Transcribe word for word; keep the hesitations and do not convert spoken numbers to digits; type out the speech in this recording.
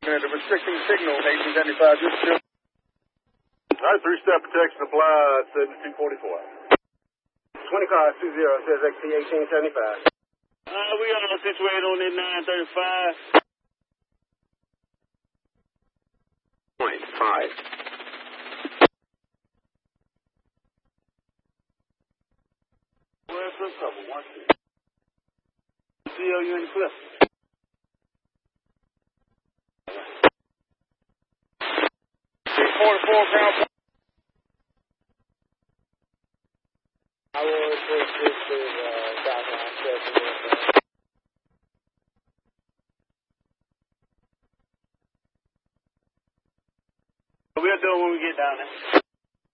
The restricting signal, eighteen seventy-five, just still. All right, three-step protection applied, seventy-two forty-four. twenty cars, two zero, says X T eighteen seventy-five. Uh, we all situated on that nine thirty-five. Point five. Where's the trouble? One, two. C O U in the clip. forty-four ground. I will take this to uh, Southline seven.